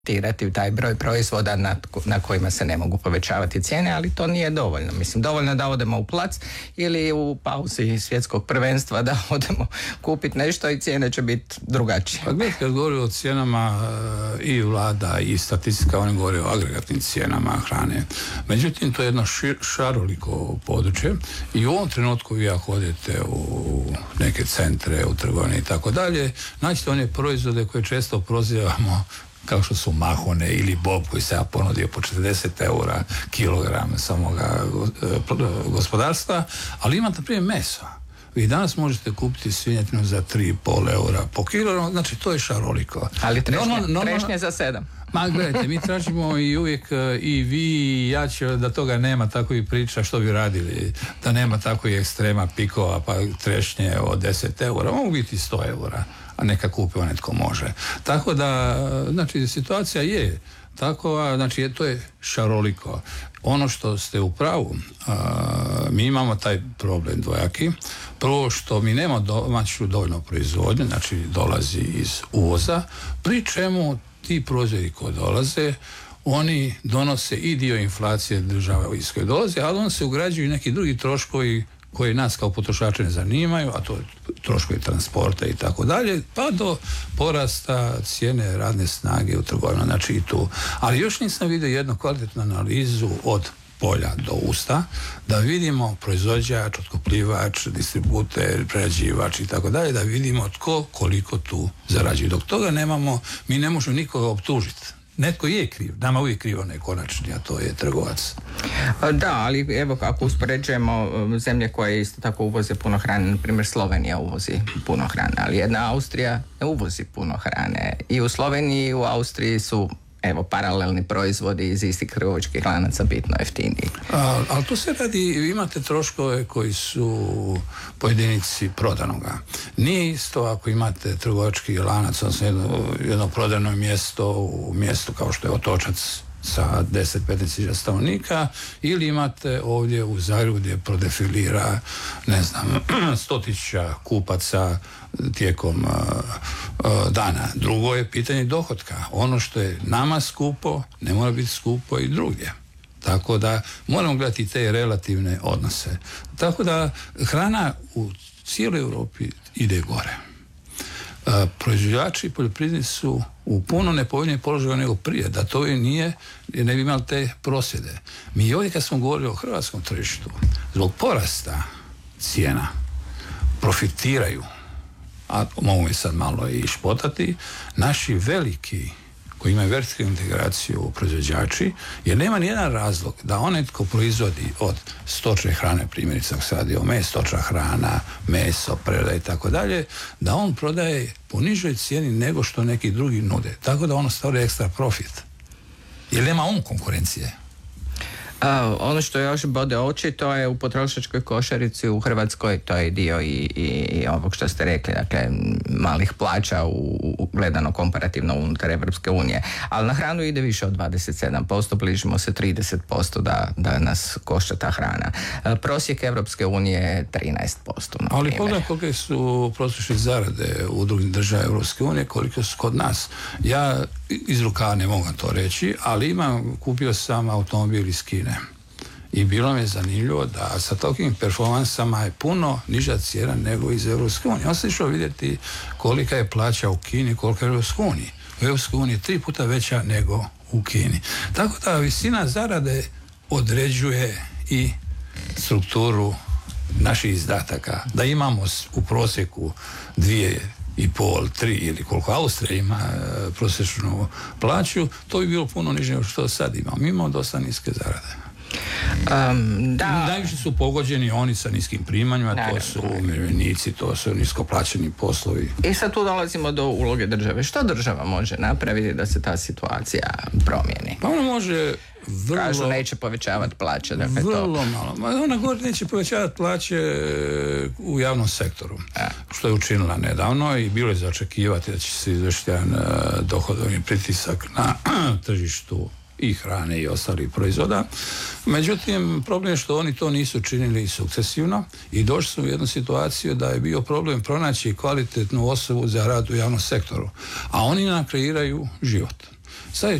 taj broj proizvoda na kojima se ne mogu povećavati cijene, ali to nije dovoljno. Mislim, dovoljno da odemo u plac ili u pauzi svjetskog prvenstva da odemo kupiti nešto i cijene će biti drugačije. Pa gledajte, kad govori o cijenama i vlada i statistika, oni govore o agregatnim cijenama hrane. Međutim, to je jedno šaroliko područje i u ovom trenutku vi ako odete u neke centre, u trgovine i tako dalje, naćete one proizvode koje često prozivamo kao što su mahune ili bob koji se ja ponudio po 40 eura kilogram samoga gospodarstva, ali imate na primjer meso. Vi danas možete kupiti svinjetinu za 3,5 eura po kilogram, znači to je šaroliko. Ali trešnje za 7. Ma gledajte, mi tražimo i uvijek i vi i ja će da toga nema takvih priča što bi radili, da nema takvih ekstrema pikova pa trešnje od 10 eura, mogu biti 100 eura, a neka kupi onaj tko može. Tako da, znači, situacija je takova, znači to je šaroliko. Ono što ste u pravu, mi imamo taj problem dvojaki. Prvo što mi nemamo domaću dovoljno proizvodnju, znači dolazi iz uvoza, pri čemu ti proizvodi koji dolaze, oni donose i dio inflacije država iz koje dolaze, ali on se ugrađuju i neki drugi troškovi koji nas kao potrošače ne zanimaju, a to je troškovi transporta i tako dalje, pa do porasta cijene radne snage u trgovini, znači i tu. Ali još nisam vidio jednu kvalitetnu analizu od polja do usta, da vidimo proizvođač, otkupljivač, distributer, prerađivač i tako dalje, da vidimo tko koliko tu zarađuje. Dok toga nemamo, mi ne možemo nikoga optužiti. Netko je kriv, nama uvijek kriv onaj konačni, a to je trgovac. Da, ali evo kako uspoređujemo zemlje koje isto tako uvoze puno hrane, na primjer Slovenija uvozi puno hrane, ali jedna Austrija ne uvozi puno hrane. I u Sloveniji i u Austriji su paralelni proizvodi iz istih trgovačkih lanaca bitno jeftiniji. Ali tu se radi, imate troškove koji su po jedinici prodanoga. Nije isto ako imate trgovački lanac, odnosno jedno prodano mjesto u mjestu kao što je Otočac sa 10-15 stanovnika, ili imate ovdje u Zagrebu gdje prodefilira 100.000 kupaca tijekom dana. Drugo je pitanje dohotka. Ono što je nama skupo ne mora biti skupo i drugdje. Tako da moramo gledati te relativne odnose. Tako da hrana u cijeloj Europi ide gore. Proizvođači i poljoprivrednici su u puno nepovoljnijem položaju nego prije. Da to i nije, jer ne bi imali te prosvjede. Mi ovdje kad smo govorili o hrvatskom tržištu, zbog porasta cijena profitiraju, a mogu mi sad malo i špotati, naši veliki koji imaju vertikalnu integraciju proizvođači, jer nema nijedan razlog da onaj tko proizvodi od stočne hrane, primjerice ako se radi o stočna hrana, meso, prerada i tako dalje, da on prodaje po nižoj cijeni nego što neki drugi nude. Tako da ono stvari ekstra profit. Jer nema on konkurencije. Ono što još bode oči, to je u potrošačkoj košarici u Hrvatskoj, to je dio i ovog što ste rekli, dakle malih plaća gledano komparativno unutar Evropske unije, ali na hranu ide više od 27%, bližimo se 30% da nas košta ta hrana. Prosjek Evropske unije je 13%. Ali pogledaj kolike su prosječne zarade u drugim državama Evropske unije, koliko su kod nas. Ja iz rukava ne mogu to reći, ali kupio sam automobil iz Kine. I bilo mi je zanimljivo da sa tokim performansama je puno niža cijena nego iz Europske unije. On se išao vidjeti kolika je plaća u Kini, kolika je u Europskoj uniji. U Europskoj uniji je 3 puta veća nego u Kini. Tako da visina zarade određuje i strukturu naših izdataka. Da imamo u prosjeku 2,5, 3 ili koliko Austrija ima prosječnu plaću, to bi bilo puno niže nego što sad imamo. Mi imamo dosta niske zarade. Najviše su pogođeni oni sa niskim primanjima, to su umirovljenici, to su niskoplaćeni poslovi. I sad tu dolazimo do uloge države. Što država može napraviti da se ta situacija promijeni? Pa ona može kažu neće povećavati plaće. Dakle vrlo malo. Ona govori neće povećavati plaće u javnom sektoru, što je učinila nedavno i bilo je za očekivati da će se izvršiti jedan dohodovni pritisak na tržištu i hrane i ostalih proizvoda. Međutim, problem je što oni to nisu činili sukcesivno i došli su u jednu situaciju da je bio problem pronaći kvalitetnu osobu za rad u javnom sektoru. A oni nam kreiraju život. Sad je